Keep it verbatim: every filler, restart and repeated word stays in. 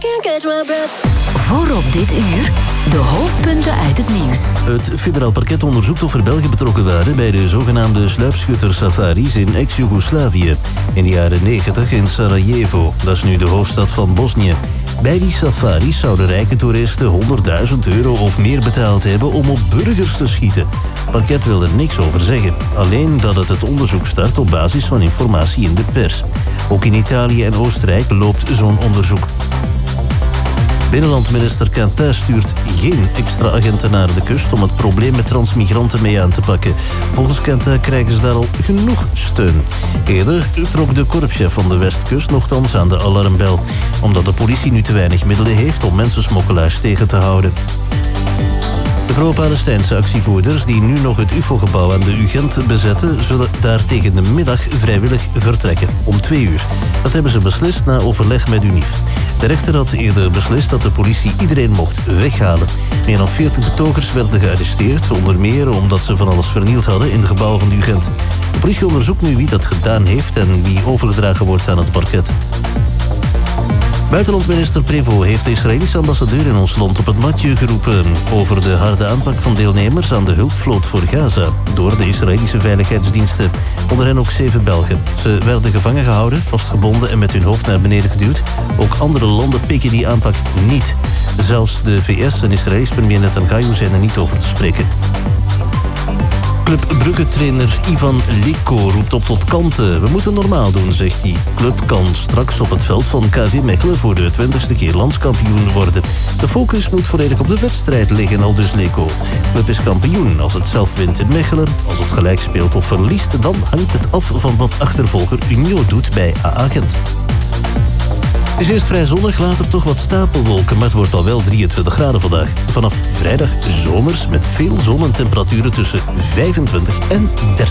can't catch my breath. Voorop dit uur, de hoofdpunten uit het nieuws. Het federaal parket onderzoekt of er Belgen betrokken waren bij de zogenaamde sluipschutter-safaris in ex-Joegoslavië. In de jaren negentig in Sarajevo, dat is nu de hoofdstad van Bosnië. Bij die safaris zouden rijke toeristen honderdduizend euro of meer betaald hebben om op burgers te schieten. Het parket wil er niks over zeggen. Alleen dat het het onderzoek start op basis van informatie in de pers. Ook in Italië en Oostenrijk loopt zo'n onderzoek. Binnenlandminister Quentin stuurt geen extra agenten naar de kust om het probleem met transmigranten mee aan te pakken. Volgens Quentin krijgen ze daar al genoeg steun. Eerder trok de korpschef van de Westkust nogthans aan de alarmbel, omdat de politie nu te weinig middelen heeft om mensensmokkelaars tegen te houden. De pro-Palestijnse actievoerders die nu nog het U F O-gebouw aan de U Gent bezetten, zullen daar tegen de middag vrijwillig vertrekken, om twee uur. Dat hebben ze beslist na overleg met UNIF. De rechter had eerder beslist dat de politie iedereen mocht weghalen. Meer dan veertig betogers werden gearresteerd, onder meer omdat ze van alles vernield hadden in de gebouwen van de U Gent. De politie onderzoekt nu wie dat gedaan heeft en wie overgedragen wordt aan het parket. Buitenlandminister Prévost heeft de Israëlische ambassadeur in ons land op het matje geroepen over de harde aanpak van deelnemers aan de hulpvloot voor Gaza door de Israëlische veiligheidsdiensten. Onder hen ook zeven Belgen. Ze werden gevangen gehouden, vastgebonden en met hun hoofd naar beneden geduwd. Ook andere landen pikken die aanpak niet. Zelfs de V S en Israëlisch premier Netanyahu zijn er niet over te spreken. Club Brugge-trainer Ivan Leko roept op tot kalmte. We moeten normaal doen, zegt hij. Club kan straks op het veld van K V Mechelen voor de twintigste keer landskampioen worden. De focus moet volledig op de wedstrijd liggen, aldus Leko. Club is kampioen als het zelf wint in Mechelen. Als het gelijk speelt of verliest, dan hangt het af van wat achtervolger Union doet bij A A Gent. Het is eerst vrij zonnig, later toch wat stapelwolken, maar het wordt al wel drieëntwintig graden vandaag. Vanaf vrijdag zomers met veel zon en temperaturen tussen vijfentwintig en dertig.